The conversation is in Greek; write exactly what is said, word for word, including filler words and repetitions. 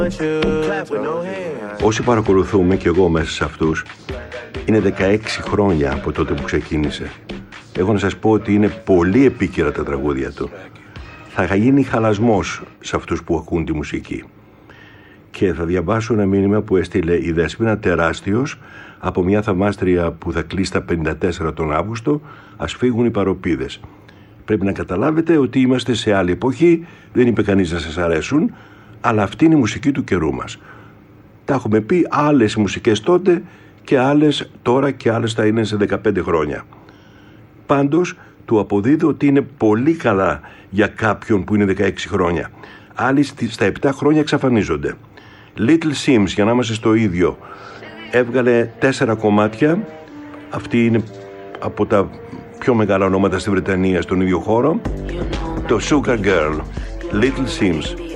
Όσοι παρακολουθούμε και εγώ μέσα σε αυτούς, είναι δεκαέξι χρόνια από τότε που ξεκίνησε. Έχω να σας πω ότι είναι πολύ επίκαιρα τα τραγούδια του. Θα γίνει χαλασμός σε αυτούς που ακούν τη μουσική. Και θα διαβάσω ένα μήνυμα που έστειλε η Δέσποινα Τεράστιος από μια θαυμάστρια που θα κλείσει τα πενήντα τέσσερα τον Αύγουστο. Ας φύγουν οι παροπίδες. Πρέπει να καταλάβετε ότι είμαστε σε άλλη εποχή, δεν είπε κανείς να σας αρέσουν, αλλά αυτή είναι η μουσική του καιρού μας. Τα έχουμε πει, άλλες μουσικές τότε και άλλες τώρα και άλλες θα είναι σε δεκαπέντε χρόνια. Πάντως, του αποδίδω ότι είναι πολύ καλά για κάποιον που είναι δεκαέξι χρόνια. Άλλοι στα επτά χρόνια εξαφανίζονται. Little Sims, για να είμαστε στο ίδιο, έβγαλε τέσσερα κομμάτια. Αυτή είναι από τα πιο μεγάλα ονόματα στη Βρετανία στον ίδιο χώρο. Το Sugar Girl, Little Sims.